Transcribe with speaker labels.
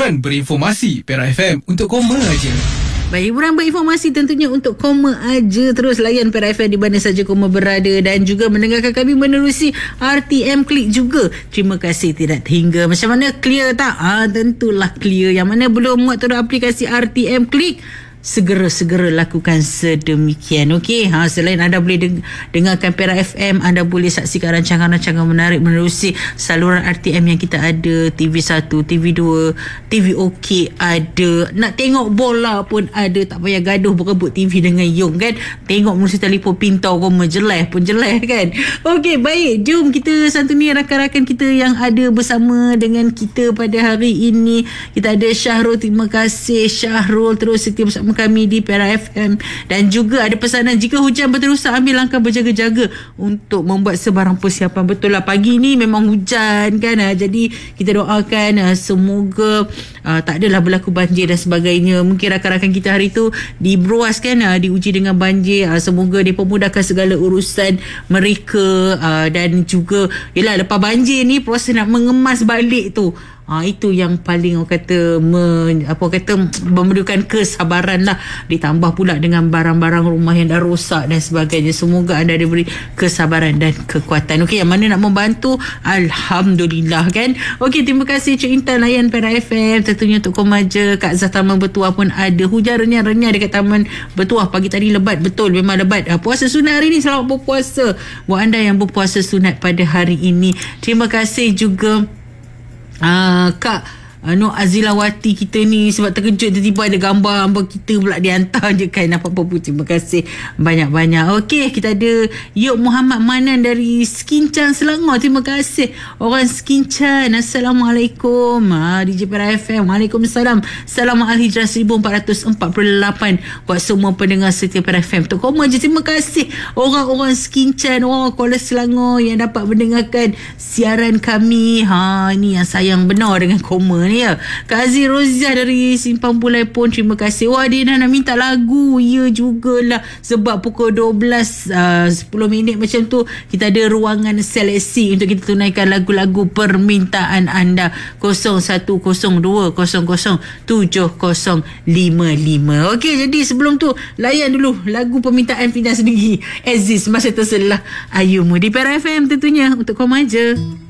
Speaker 1: hiburan berinformasi Perak FM untuk koma aja.
Speaker 2: Baik, hiburan berinformasi tentunya untuk koma aja. Terus layan Perak FM di mana saja koma berada dan juga mendengarkan kami menerusi RTM Klik juga. Terima kasih tidak terhingga. Macam mana, clear tak? Tentulah clear. Yang mana belum muat turun aplikasi RTM Klik, segera lakukan sedemikian. Okey, selain anda boleh dengarkan Perak FM, anda boleh saksikan rancangan-rancangan menarik menerusi saluran RTM yang kita ada. TV1, TV2, TV OK ada. Nak tengok bola pun ada. Tak payah gaduh berebut TV dengan Yong kan. Tengok menerusi telefon pintar kau jeleh pun jeleh kan. Okey, baik, jom kita santuni rakan-rakan kita yang ada bersama dengan kita pada hari ini. Kita ada Syahrul. Terima kasih Syahrul terus setia bersama kami di Perak FM. Dan juga ada pesanan, jika hujan berterusan ambil langkah berjaga-jaga untuk membuat sebarang persiapan. Betul lah, pagi ni memang hujan kan, jadi kita doakan semoga tak adalah berlaku banjir dan sebagainya. Mungkin rakan-rakan kita hari tu di Bruas kan, diuji dengan banjir. Semoga dia memudahkan segala urusan mereka. Dan juga yelah, lepas banjir ni proses nak mengemas balik tu, itu yang paling orang kata memerlukan kesabaran lah. Ditambah pula dengan barang-barang rumah yang dah rosak dan sebagainya. Semoga anda diberi kesabaran dan kekuatan. Okey, yang mana nak membantu, alhamdulillah kan. Okey, terima kasih Cik Intan layan Perak FM. Tentunya untuk Komaja, Kak Zah Taman Bertuah pun ada. Hujan renyah-renyah dekat Taman Bertuah pagi tadi, lebat betul, memang lebat. Puasa sunat hari ni, selamat berpuasa buat anda yang berpuasa sunat pada hari ini. Terima kasih juga Kak Nur Azilawati kita ni, sebab terkejut tiba-tiba ada gambar kita pula dihantar je kan. Apa-apa pun terima kasih banyak-banyak. Okey, kita ada Yuk Muhammad Manan dari Skinchan Selangor. Terima kasih orang Skinchan. Assalamualaikum. DJ Perak FM. Waalaikumsalam. Salam Al-Hijrah 1448 buat semua pendengar setia Perak FM. Tok Koma je, terima kasih orang-orang Skinchan, orang Kuala Selangor yang dapat mendengarkan siaran kami. Ini yang sayang benar dengan Koma ni ya. Kak Aziz Roziah dari Simpang Pulai pun terima kasih. Wah, dia nak minta lagu. Ya jugalah, sebab pukul 12 10 minit macam tu kita ada ruangan seleksi untuk kita tunaikan lagu-lagu permintaan anda. 0102007055. Okey, jadi sebelum tu layan dulu lagu permintaan Fina sendiri. Aziz Masa Terselah Ayumu di Perak FM tentunya untuk Komaja.